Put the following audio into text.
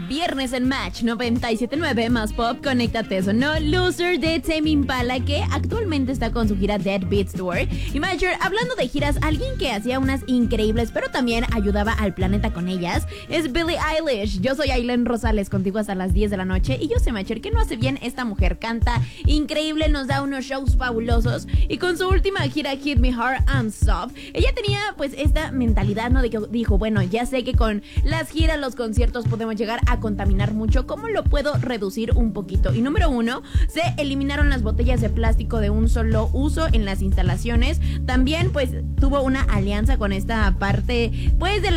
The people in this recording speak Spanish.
viernes en Match 97.9 más pop, conéctate eso, ¿no? Loser de Tame Impala, que actualmente está con su gira Dead Beats Tour. Y Major, hablando de giras, alguien que hacía unas increíbles, pero también ayudaba al planeta con ellas, es Billie Eilish. Yo soy Aileen Rosales, contigo hasta las 10 de la noche, y yo sé, Major, que no hace bien esta mujer. Canta increíble, nos da unos shows fabulosos, y con su última gira Hit Me Hard and Soft, ella tenía pues esta mentalidad, ¿no? De que dijo, bueno, ya sé que con las giras, los conciertos podemos llegar a contaminar mucho, ¿cómo lo puedo reducir un poquito? Y número 1, se eliminaron las botellas de plástico de un solo uso en las instalaciones. También pues tuvo una alianza con esta parte pues de